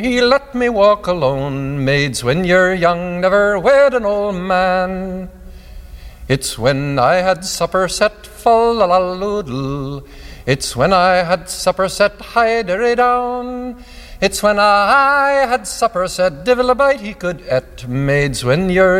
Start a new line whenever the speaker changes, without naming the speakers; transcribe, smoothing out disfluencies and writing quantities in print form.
He let me walk alone. Maids, when you're young, never wed an old man. It's when I had supper set, fa-la-la-loodle. It's when I had supper set, hide-a-down. It's when I had supper set, divil a bite he could et. Maids, when you're